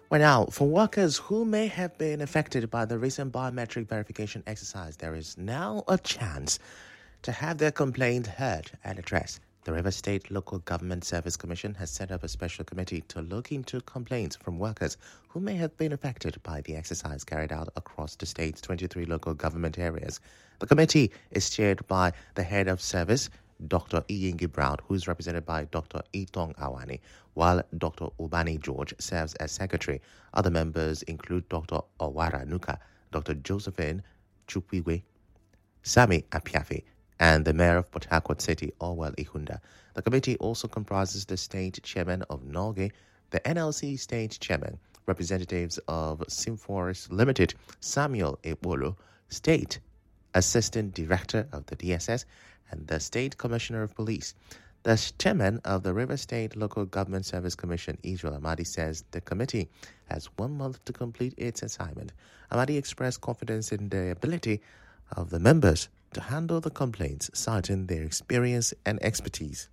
Well, now, for workers who may have been affected by the recent biometric verification exercise, there is now a chance to have their complaint heard and addressed. The Rivers State Local Government Service Commission has set up a special committee to look into complaints from workers who may have been affected by the exercise carried out across the state's 23 local government areas. The committee is chaired by the head of service, Dr. Iyingi Brown, who is represented by Dr. Itong Awani, while Dr. Ubani George serves as secretary. Other members include Dr. Owara Nuka, Dr. Josephine Chupiwe, Sami Apiafi, and the mayor of Port Harcourt City, Orwell Ihunda. The committee also comprises the state chairman of Norge, the NLC state chairman, representatives of Simforest Limited, Samuel Ebolo, state assistant director of the DSS, and the state commissioner of police. The chairman of the River State Local Government Service Commission, Israel Amadi, says the committee has 1 month to complete its assignment. Amadi expressed confidence in the ability of the members to handle the complaints, citing their experience and expertise.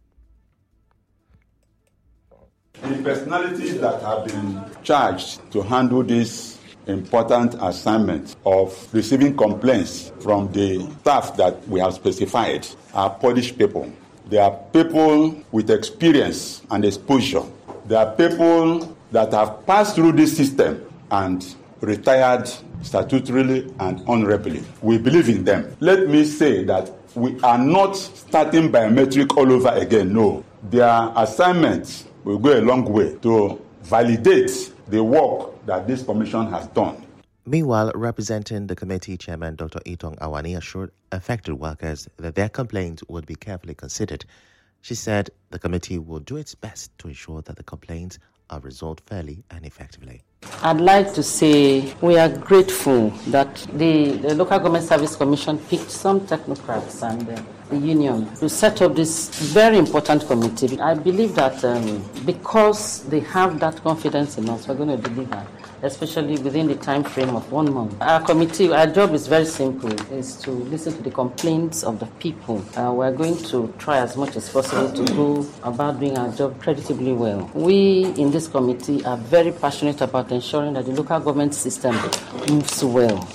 The personalities that have been charged to handle this important assignment of receiving complaints from the staff that we have specified are polished people. They are people with experience and exposure. They are people that have passed through this system and retired statutorily and honorably. We believe in them. Let me say that we are not starting biometric all over again. No. Their assignments will go a long way to validate the work that this commission has done. Meanwhile, representing the committee chairman, Dr. Itong Awani, assured affected workers that their complaints would be carefully considered. She said the committee will do its best to ensure that the complaints are resolved fairly and effectively. I'd like to say we are grateful that the Local Government Service Commission picked some technocrats and the union to set up this very important committee. I believe that because they have that confidence in us, we're going to deliver, especially within the time frame of 1 month. Our committee, our job is very simple, is to listen to the complaints of the people. We're going to try as much as possible to go about doing our job creditably well. We in this committee are very passionate about ensuring that the local government system moves well.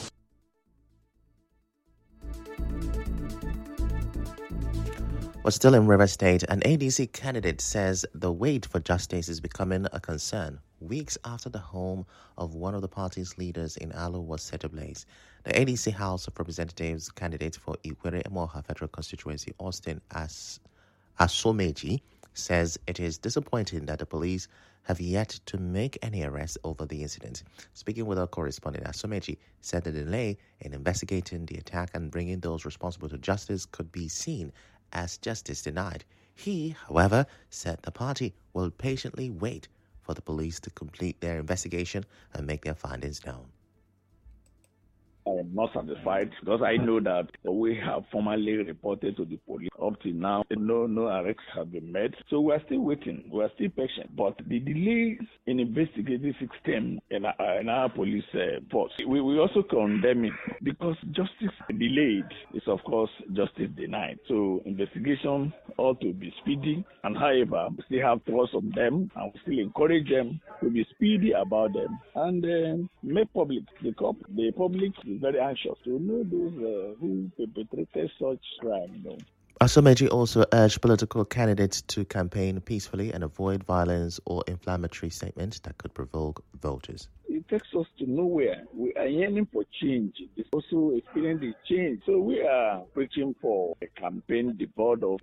But still in River State, an ADC candidate says the wait for justice is becoming a concern weeks after the home of one of the party's leaders in Alo was set ablaze. The ADC House of Representatives candidate for Ikwere Emoha Federal Constituency, Austin Asomeji, says it is disappointing that the police have yet to make any arrests over the incident. Speaking with our correspondent, Asomeji said the delay in investigating the attack and bringing those responsible to justice could be seen as justice denied. He, however, said the party will patiently wait for the police to complete their investigation and make their findings known. I am not satisfied because I know that we have formally reported to the police. Up to now, no arrests have been made. So we are still waiting. We are still patient. But the delays in investigative system in our police force, we also condemn it because justice delayed is, of course, justice denied. So investigation ought to be speedy. And however, we still have trust on them and we still encourage them to be speedy about them and make public. The public is very anxious to know those who perpetrated such crime. Asomeji also urged political candidates to campaign peacefully and avoid violence or inflammatory statements that could provoke voters. It takes us to nowhere. We are yearning for change. It's also experiencing change. So we are preaching for a campaign devoid of